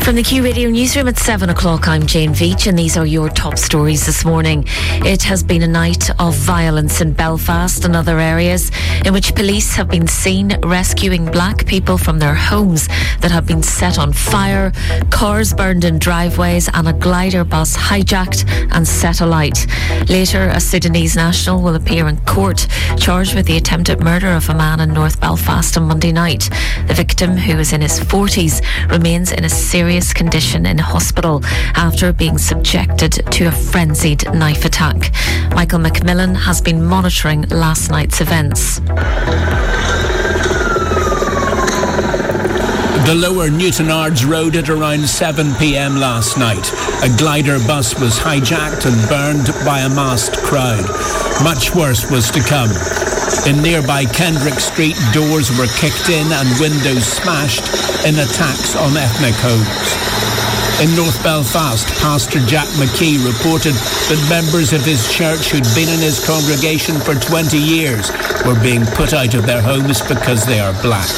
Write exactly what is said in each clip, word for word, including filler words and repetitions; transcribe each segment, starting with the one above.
From the Q Radio Newsroom at seven o'clock, I'm Jane Veach, and these are your top stories this morning. It has been a night of violence in Belfast and other areas in which police have been seen rescuing black people from their homes that have been set on fire, cars burned in driveways, and a glider bus hijacked and set alight. Later, a Sudanese national will appear in court, charged with the attempted murder of a man in North Belfast on Monday night. The victim, who is in his forties, remains in a serious condition in hospital after being subjected to a frenzied knife attack. Michael McMillan has been monitoring last night's events. The lower Newtonards Road at around seven p.m. last night. A glider bus was hijacked and burned by a massed crowd. Much worse was to come. In nearby Kendrick Street, doors were kicked in and windows smashed in attacks on ethnic homes. In North Belfast, Pastor Jack McKee reported that members of his church who'd been in his congregation for twenty years were being put out of their homes because they are black.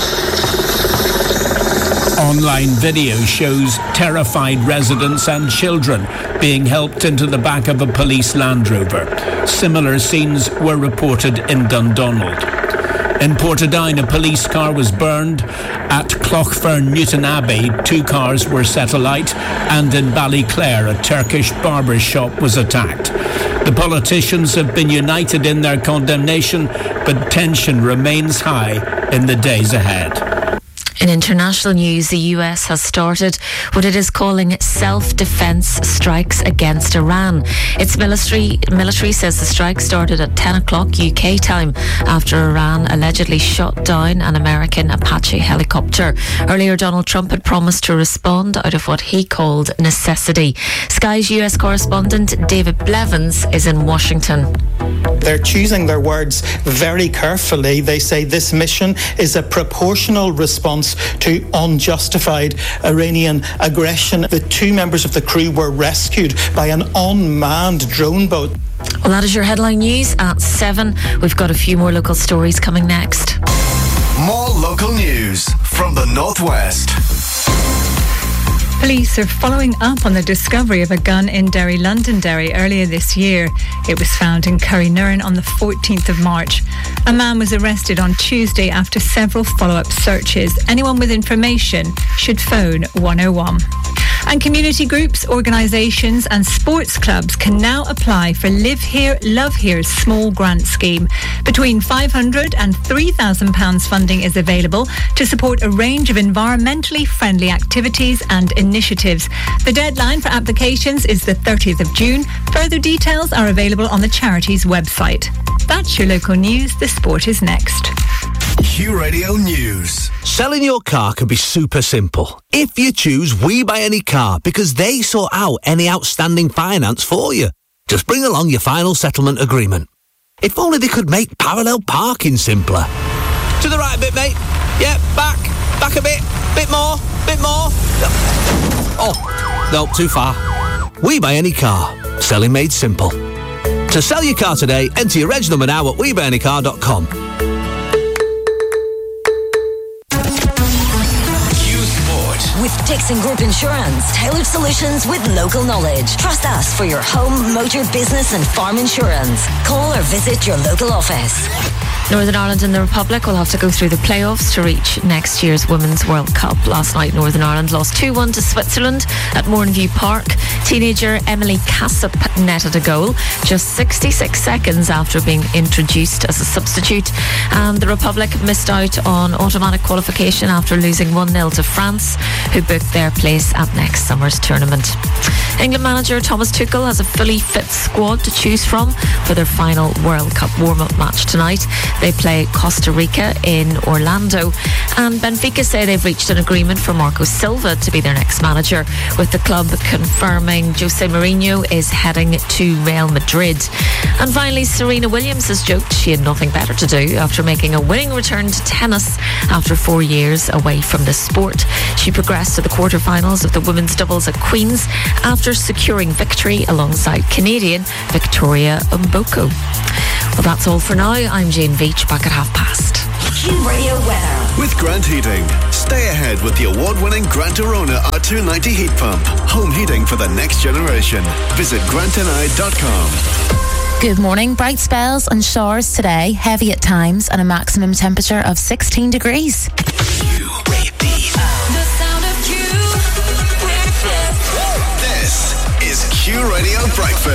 Online video shows terrified residents and children being helped into the back of a police Land Rover. Similar scenes were reported in Dundonald. In Portadown, a police car was burned. At Clochfern, Newton Abbey, two cars were set alight. And in Ballyclare, a Turkish barber shop was attacked. The politicians have been united in their condemnation, but tension remains high in the days ahead. In international news, the U S has started what it is calling self-defense strikes against Iran. Its military, military says the strike started at ten o'clock U K time after Iran allegedly shot down an American Apache helicopter. Earlier, Donald Trump had promised to respond out of what he called necessity. Sky's U S correspondent David Blevins is in Washington. They're choosing their words very carefully. They say this mission is a proportional response to unjustified Iranian aggression. The two members of the crew were rescued by an unmanned drone boat. Well, that is your headline news at seven. We've got a few more local stories coming next. More local news from the Northwest. Police are following up on the discovery of a gun in Derry, Londonderry earlier this year. It was found in Currynurn on the fourteenth of March. A man was arrested on Tuesday after several follow-up searches. Anyone with information should phone one oh one. And community groups, organisations and sports clubs can now apply for Live Here, Love Here's small grant scheme. Between five hundred pounds and three thousand pounds funding is available to support a range of environmentally friendly activities and initiatives. The deadline for applications is the thirtieth of June. Further details are available on the charity's website. That's your local news. The sport is next. Q Radio News. Selling your car can be super simple if you choose We Buy Any Car, because they sort out any outstanding finance for you. Just bring along your final settlement agreement. If only they could make parallel parking simpler. To the right a bit, mate. Yeah, back. Back a bit. Bit more. Bit more. Oh, no, too far. We Buy Any Car. Selling made simple. To sell your car today, enter your reg number now at we buy any car dot com. With Dixon Group Insurance, tailored solutions with local knowledge. Trust us for your home, motor, business and farm insurance. Call or visit your local office. Northern Ireland and the Republic will have to go through the playoffs to reach next year's Women's World Cup. Last night, Northern Ireland lost two one to Switzerland at Mourneview Park. Teenager Emily Cassop netted a goal just sixty-six seconds after being introduced as a substitute. And the Republic missed out on automatic qualification after losing one nil to France, who booked their place at next summer's tournament. England manager Thomas Tuchel has a fully fit squad to choose from for their final World Cup warm-up match tonight. They play Costa Rica in Orlando, and Benfica say they've reached an agreement for Marco Silva to be their next manager, with the club confirming Jose Mourinho is heading to Real Madrid. And finally, Serena Williams has joked she had nothing better to do after making a winning return to tennis after four years away from the sport. She progressed to the quarterfinals of the women's doubles at Queen's after securing victory alongside Canadian Victoria Mboko. Well, that's all for now. I'm Jane Veach, back at half past. Q Radio weather. with Grant Heating. Stay ahead with the award-winning Grant Arona R two ninety heat pump. Home heating for the next generation. Visit grant n i dot com. Good morning. Bright spells and showers today, heavy at times, and a maximum temperature of sixteen degrees. This is Q Radio Breakfast.